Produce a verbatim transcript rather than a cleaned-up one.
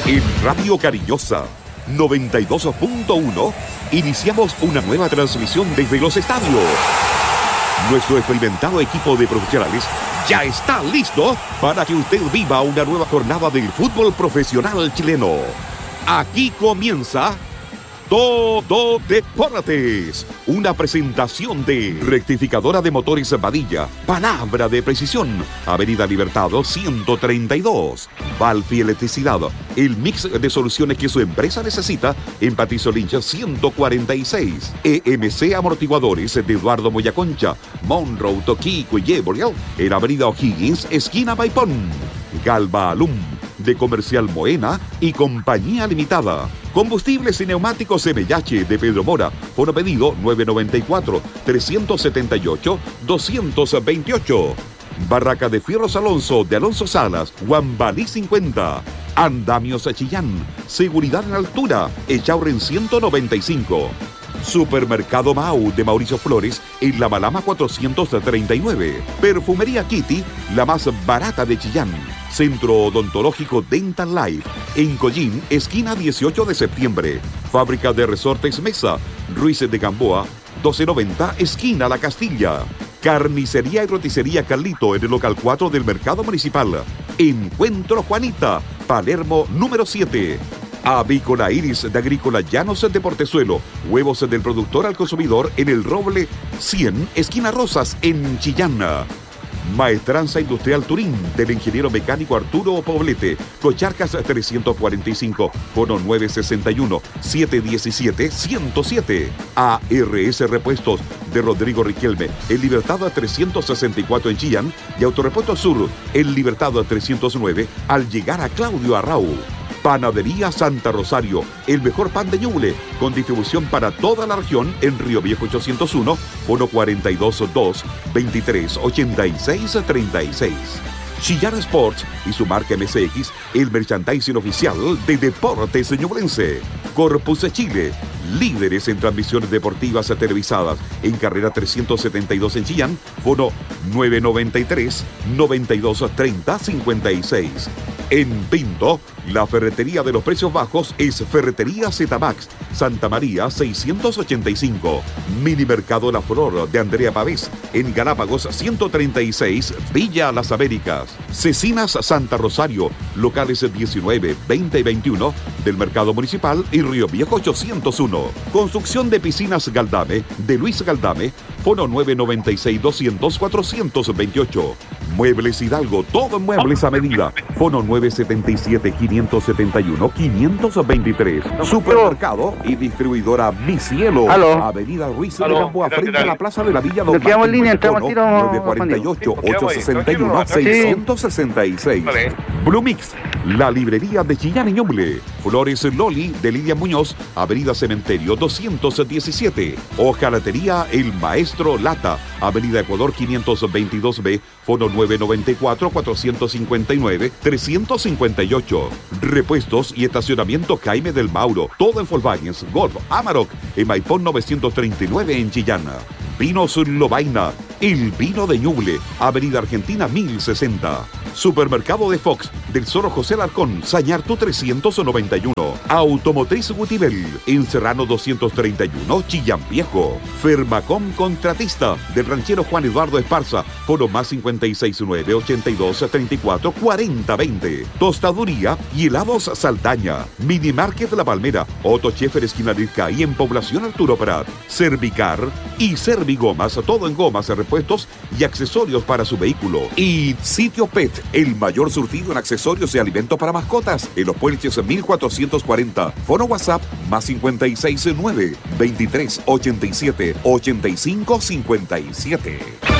En Radio Cariñosa noventa y dos punto uno iniciamos una nueva transmisión desde los estadios. Nuestro experimentado equipo de profesionales ya está listo para que usted viva una nueva jornada del fútbol profesional chileno. Aquí comienza Todo Deportes, una presentación de Rectificadora de Motores Badilla, Palabra de Precisión, Avenida Libertad ciento treinta y dos, Valfi Electricidad, el mix de soluciones que su empresa necesita en Patricio Lynch ciento cuarenta y seis, E M C Amortiguadores de Eduardo Moyaconcha, Monroe, Toquico y Yebriel, en Avenida O'Higgins, esquina Maipón, Galva Alum, de Comercial Moena y Compañía Limitada. Combustibles y neumáticos M H de Pedro Mora. Fono pedido nueve nueve cuatro, tres siete ocho, dos dos ocho. Barraca de Fierros Alonso de Alonso Salas, Guambalí cincuenta. Andamios Chillán. Seguridad en altura. Echauren ciento noventa y cinco. Supermercado Mau de Mauricio Flores en La Malama cuatrocientos treinta y nueve. Perfumería Kitty, la más barata de Chillán. Centro Odontológico Dental Life en Collín, esquina dieciocho de septiembre. Fábrica de Resortes Mesa, Ruiz de Gamboa, doce noventa, esquina La Castilla. Carnicería y roticería Carlito en el local cuatro del Mercado Municipal. Encuentro Juanita, Palermo número siete. Avícola Iris de Agrícola Llanos de Portezuelo. Huevos del productor al consumidor en el Roble cien, esquina Rosas, en Chillán. Maestranza Industrial Turín del ingeniero mecánico Arturo Poblete. Cocharcas trescientos cuarenta y cinco, fono nueve sesenta y uno, setecientos diecisiete, ciento siete. A R S Repuestos de Rodrigo Riquelme, en Libertad trescientos sesenta y cuatro en Chillán, y Autorepuesto Sur en Libertad trescientos nueve al llegar a Claudio Arrau. Panadería Santa Rosario, el mejor pan de Ñuble, con distribución para toda la región en Río Viejo ochocientos uno, fono cuarenta y dos dos, veintitrés ochenta y seis treinta y seis. Chillán Sports y su marca M S X, el merchandising oficial de Deportes Ñublense. Corpus Chile, líderes en transmisiones deportivas televisadas, en carrera trescientos setenta y dos en Chillán, fono nueve nueve tres, noventa y dos treinta, cincuenta y seis. En Pinto, la ferretería de los precios bajos es Ferretería Z-Max, Santa María seiscientos ochenta y cinco. Mini Mercado La Flor de Andrea Pavés, en Galápagos ciento treinta y seis, Villa Las Américas. Cecinas Santa Rosario, locales diecinueve, veinte y veintiuno del Mercado Municipal y Río Viejo ochocientos uno. Construcción de piscinas Galdame, de Luis Galdame, fono nueve nueve seis, doscientos, cuatrocientos veintiocho. Muebles Hidalgo, todo en muebles a medida, fono nueve siete siete, quinientos setenta y uno, quinientos veintitrés. Supermercado y distribuidora Mi Cielo. ¿Aló? Avenida Ruiz ¿Aló? de Gamboa, frente a la Plaza de la Villa Don Nos quedamos en línea, Martín, entramos al tiro, nueve cuarenta y ocho, ochocientos sesenta y uno, Sí. seiscientos sesenta y seis. Vale. Blue Mix, la librería de Chillán y Ñuble. Flores Loli de Lidia Muñoz, Avenida Cementerio doscientos diecisiete. Hojalatería El Maestro Lata, Avenida Ecuador quinientos veintidós B, fono nueve nueve cuatro, cuatrocientos cincuenta y nueve, trescientos cincuenta y ocho. Repuestos y estacionamiento Jaime del Mauro, todo en Volkswagen, Golf, Amarok, en Maipón novecientos treinta y nueve en Chillán. Vinos Lobaina, el vino de Ñuble, Avenida Argentina mil sesenta. Supermercado de Fox, del Zorro José Alarcón, Sañartu trescientos noventa y uno. Automotriz Gutibel, en Serrano doscientos treinta y uno, Chillán Viejo. Fermacom Contratista, del ranchero Juan Eduardo Esparza, foro más cincuenta y seis nueve, ochenta y dos, treinta y cuatro, cuarenta veinte. Tostaduría y helados Saldaña. Mini Market La Palmera, Otto Scheffer esquina Lirca y en Población Arturo Prat. Servicar y Servigomas, todo en gomas, repuestos y accesorios para su vehículo. Y Sitio Pet, el mayor surtido en accesorios y alimentos para mascotas, en los Puelches mil cuatrocientos cuarenta. Fono WhatsApp más cincuenta y seis nueve, veintitrés ochenta y siete, ochenta y cinco cincuenta y siete.